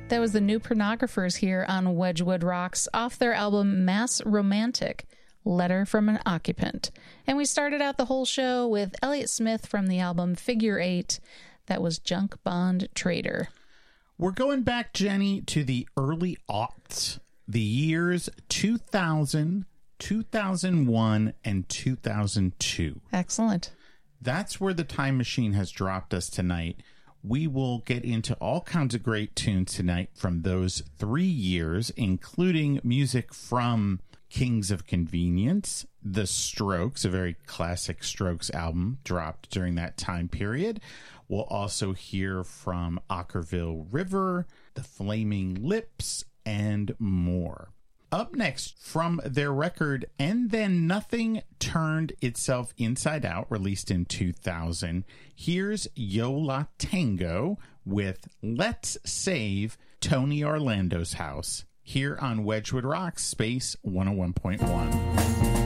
That was the New Pornographers here on Wedgwood Rocks off their album Mass Romantic, Letter from an Occupant. And we started out the whole show with Elliott Smith from the album Figure 8. That was Junk Bond Trader. We're going back, Jenny, to the early aughts, the years 2000, 2001, and 2002. Excellent. That's where the time machine has dropped us tonight. We will get into all kinds of great tunes tonight from those 3 years, including music from Kings of Convenience, The Strokes, a very classic Strokes album dropped during that time period. We'll also hear from Ockerville River, The Flaming Lips, and more. Up next, from their record And Then Nothing Turned Itself Inside Out, released in 2000, here's Yo La Tengo with Let's Save Tony Orlando's House, here on Wedgwood Rocks, Space 101.1.